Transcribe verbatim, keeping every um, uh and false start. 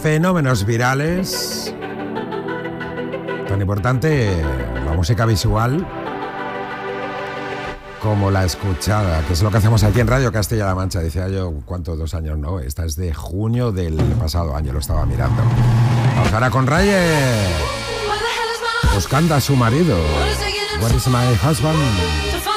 fenómenos virales. Tan importante la música visual como la escuchada, que es lo que hacemos aquí en Radio Castilla-La Mancha. Decía yo, ¿cuánto? Dos años, ¿no? Esta es de junio del pasado año, lo estaba mirando. Vamos ahora con Reyes, buscando a su marido. Where is my husband?